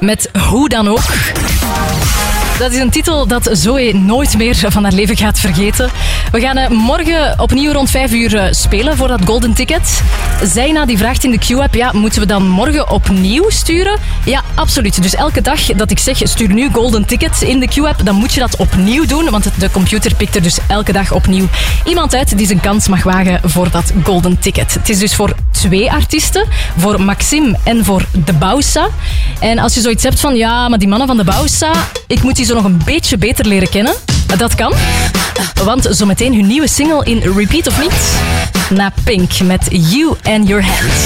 met Hoe dan ook. Dat is een titel dat Zoe nooit meer van haar leven gaat vergeten. We gaan morgen opnieuw rond 5 uur spelen voor dat golden ticket. Zaina die vraagt in de Q-app, ja, moeten we dan morgen opnieuw sturen? Ja, absoluut. Dus elke dag dat ik zeg, stuur nu golden ticket in de Q-app, dan moet je dat opnieuw doen, want de computer pikt er dus elke dag opnieuw iemand uit die zijn kans mag wagen voor dat golden ticket. Het is dus voor 2 artiesten, voor Maxime en voor De Bausa. En als je zoiets hebt van, ja, maar die mannen van De Bausa, ik moet die zo nog een beetje beter leren kennen. Dat kan, want zometeen hun nieuwe single in Repeat of Niet na Pink met You and Your Hands.